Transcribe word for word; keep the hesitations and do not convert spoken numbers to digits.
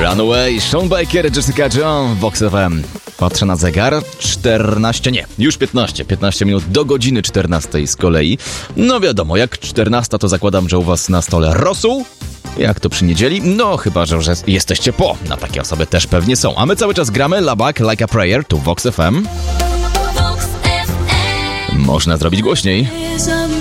Runaway, Sean Baker, Jessica John, Vox F M. Patrzę na zegar, czternaście, nie, już piętnaście, piętnaście minut do godziny czternastej z kolei. No wiadomo, jak czternasta, to zakładam, że u was na stole rosół. Jak to przy niedzieli? No chyba, że już jesteście po. Na takie osoby też pewnie są. A my cały czas gramy Labak, Like a Prayer, tu Vox F M. Można zrobić głośniej.